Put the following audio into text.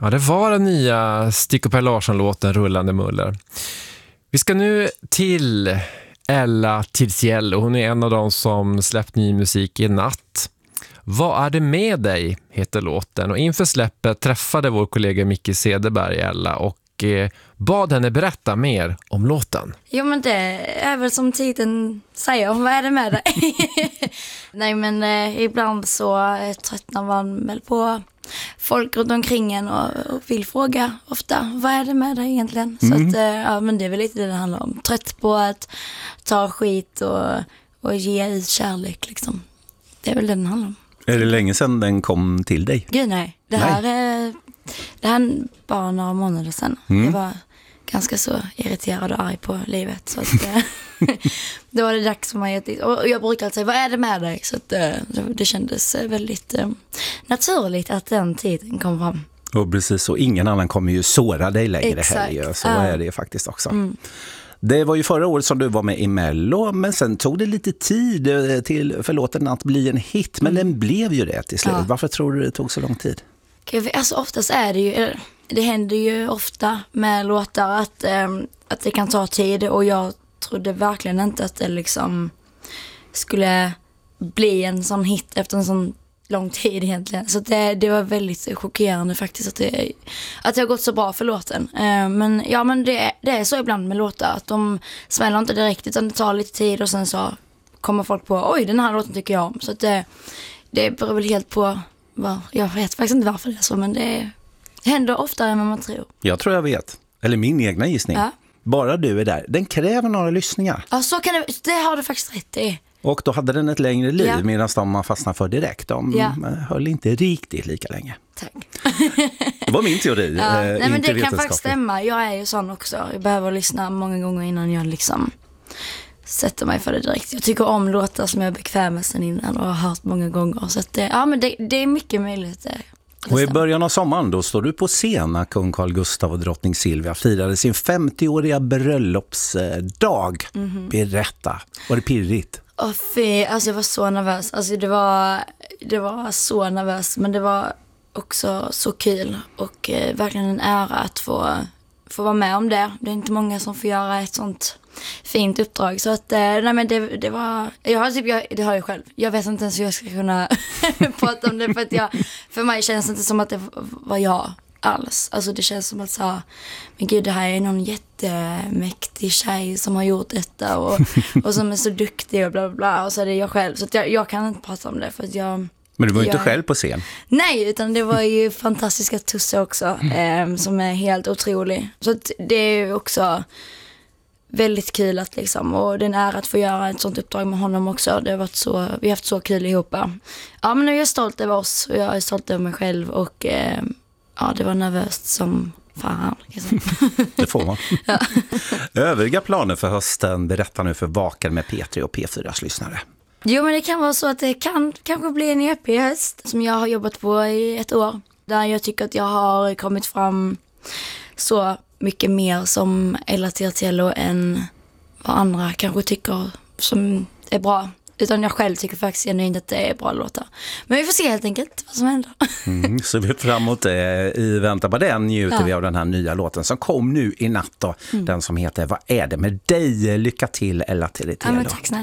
Ja, det var den nya Stig och Per Larsson-låten Rullande muller. Vi ska nu till Ella Tidsiello. Hon är en av dem som släppt ny musik i natt. Vad är det med dig, heter låten. Och inför släppet träffade vår kollega Micke Cederberg Ella och bad henne berätta mer om låten. Jo, men det är väl som titeln säger, vad är det med dig? Nej, men ibland så tröttnar man väl på folk runt omkring en och vill fråga ofta, vad är det med dig egentligen? Så att, ja, men det är väl lite det handlar om. Trött på att ta skit och ge ut kärlek liksom. Det är väl det den handlar om. Är det länge sedan den kom till dig? Gud nej. Det här bara några månader sedan. Jag var ganska så irriterad och arg på livet. Så att, då var det dags för mig. Och jag brukar alltid säga, vad är det med dig? Så att, det kändes väldigt naturligt att den tiden kom fram. Och precis, så ingen annan kommer ju såra dig längre. Exakt. Här. Så är det faktiskt också. Det var ju förra året som du var med i Mello, men sen tog det lite tid för låten att bli en hit. Men den blev ju det till slut. Ja. Varför tror du det tog så lång tid? Alltså oftast är det ju, det händer ju ofta med låtar att det kan ta tid. Och jag trodde verkligen inte att det liksom skulle bli en sån hit efter en sån lång tid egentligen. Så det var väldigt chockerande faktiskt att det har gått så bra för låten. Men ja, men det är så ibland med låtar att de smäller inte direkt utan det tar lite tid och sen så kommer folk på, oj, den här låten tycker jag om. Så att det beror väl helt på jag vet faktiskt inte varför det är så, men det händer oftare än vad man tror. Jag tror jag vet. Eller min egna gissning. Ja. Bara du är där. Den kräver några lyssningar. Ja, så kan det har du faktiskt rätt i. Och då hade den ett längre liv medan de man fastnar för direkt. De höll inte riktigt lika länge. Tack. Det var min teori. Nej, men det kan faktiskt stämma. Jag är ju sån också. Jag behöver lyssna många gånger innan jag liksom sätter mig för det direkt. Jag tycker om låtar som jag är bekväm med sen innan och har hört många gånger. Så att men det är mycket möjligt. Och i början av sommaren då står du på scen när kung Carl Gustaf och drottning Silvia firade sin 50-åriga bröllopsdag. Berätta, var det pirrigt? Alltså jag var så nervös. Alltså det var så nervös, men det var också så kul och verkligen en ära att få vara med om det. Det är inte många som får göra ett sånt fint uppdrag. Så att nej, men det var det har jag själv. Jag vet inte ens hur jag ska kunna prata om det för mig känns det inte som att det var jag alls. Alltså det känns som att så, men gud, det här är någon jättemäktig tjej som har gjort detta och som är så duktig och bla bla bla, och så är det jag själv. Så att jag kan inte prata om det för att jag. Men du var ju inte själv på scen. Nej, utan det var ju fantastiska Tusse också som är helt otrolig. Så att det är också väldigt kul att liksom, och det är en ära att få göra ett sånt uppdrag med honom också. Det har varit vi har haft så kul ihop. Ja, men nu är jag stolt över oss och jag är stolt över mig själv och det var nervöst som fan. Det får man. Ja. Övriga planer för hösten berättar nu för Vaken med P3 och P4s lyssnare. Jo, men det kan vara så att det kanske blir en EP i höst som jag har jobbat på i ett år. Där jag tycker att jag har kommit fram så mycket mer som Ella Tidsiello än vad andra kanske tycker som är bra. Utan jag själv tycker faktiskt inte att det är bra låtar. Men vi får se helt enkelt vad som händer. Så vi är framåt i väntan på den njuter vi av den här nya låten som kom nu i natt då. Den som heter Vad är det med dig? Lycka till Ella Tidsiello. Ja, men tack snälla.